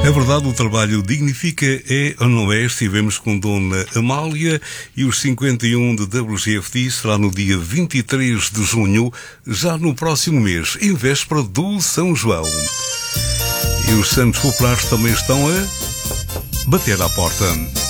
É verdade, o trabalho dignifica, é ou não é? Estivemos com Dona Amália e os 51 de WGFD será no dia 23 de junho, já no próximo mês, em véspera do São João. E os Santos Populares também estão a bater à porta.